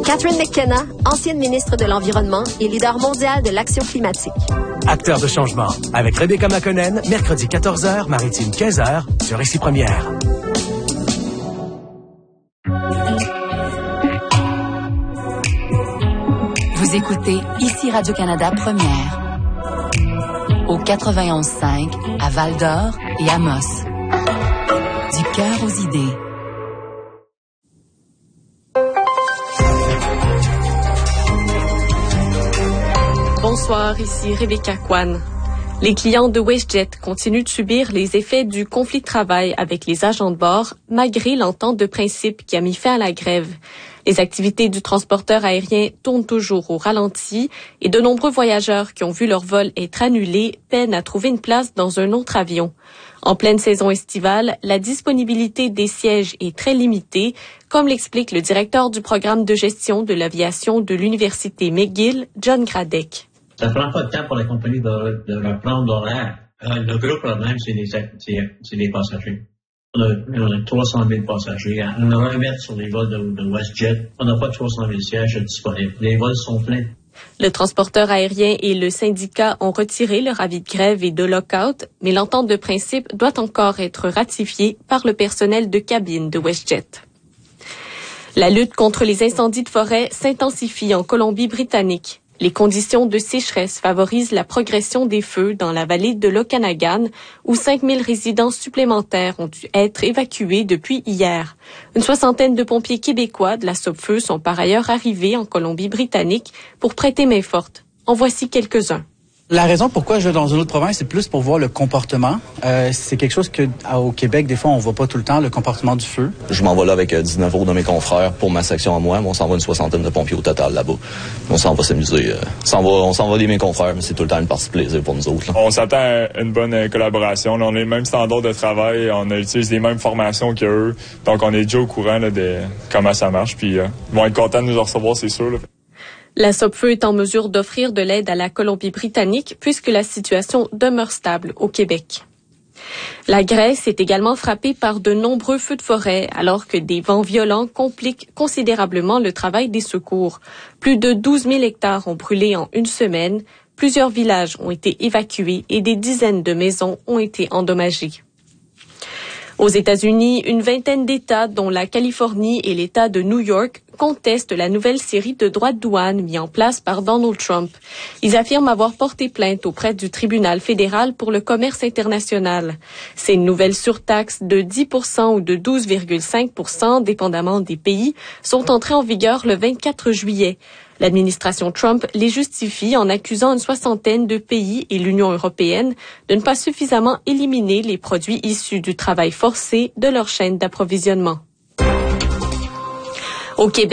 Catherine McKenna, ancienne ministre de l'Environnement et leader mondial de l'action climatique. Acteur de changement, avec Rebecca McConnell, mercredi 14h, maritime 15h, sur Ici Première. Vous écoutez Ici Radio-Canada Première. Au 91.5, à Val-d'Or et à Moss. Du cœur aux idées. Bonsoir, ici Rebecca Kwan. Les clients de WestJet continuent de subir les effets du conflit de travail avec les agents de bord, malgré l'entente de principe qui a mis fin à la grève. Les activités du transporteur aérien tournent toujours au ralenti et de nombreux voyageurs qui ont vu leur vol être annulé peinent à trouver une place dans un autre avion. En pleine saison estivale, la disponibilité des sièges est très limitée, comme l'explique le directeur du programme de gestion de l'aviation de l'Université McGill, John Gradek. Ça prend pas de temps pour la compagnie de reprendre l'horaire. Le gros problème, c'est les passagers. On a 300 000 passagers. On a remettre sur les vols de WestJet. On n'a pas 300 000 sièges disponibles. Les vols sont pleins. Le transporteur aérien et le syndicat ont retiré leur avis de grève et de lock-out, mais l'entente de principe doit encore être ratifiée par le personnel de cabine de WestJet. La lutte contre les incendies de forêt s'intensifie en Colombie-Britannique. Les conditions de sécheresse favorisent la progression des feux dans la vallée de l'Okanagan, où 5000 résidents supplémentaires ont dû être évacués depuis hier. Une soixantaine de pompiers québécois de la Sopfeu sont par ailleurs arrivés en Colombie-Britannique pour prêter main forte. En voici quelques-uns. La raison pourquoi je vais dans une autre province, c'est plus pour voir le comportement. C'est quelque chose que au Québec, des fois, on voit pas tout le temps, le comportement du feu. Je m'en vais là avec 19 autres de mes confrères pour ma section à moi, mais on s'en va une soixantaine de pompiers au total là-bas. On s'en va s'amuser. On s'en va des mes confrères, mais c'est tout le temps une partie de plaisir pour nous autres. Là. On s'attend à une bonne collaboration. Là, on a les mêmes standards de travail, on utilise les mêmes formations qu'eux, donc on est déjà au courant là, de comment ça marche. Puis ils vont être contents de nous recevoir, c'est sûr. Là. La Sopfeu est en mesure d'offrir de l'aide à la Colombie-Britannique puisque la situation demeure stable au Québec. La Grèce est également frappée par de nombreux feux de forêt alors que des vents violents compliquent considérablement le travail des secours. Plus de 12 000 hectares ont brûlé en une semaine, plusieurs villages ont été évacués et des dizaines de maisons ont été endommagées. Aux États-Unis, une vingtaine d'États, dont la Californie et l'État de New York, contestent la nouvelle série de droits de douane mis en place par Donald Trump. Ils affirment avoir porté plainte auprès du tribunal fédéral pour le commerce international. Ces nouvelles surtaxes de 10% ou de 12,5%, dépendamment des pays, sont entrées en vigueur le 24 juillet. L'administration Trump les justifie en accusant une soixantaine de pays et l'Union européenne de ne pas suffisamment éliminer les produits issus du travail forcé de leur chaîne d'approvisionnement. Au Québec,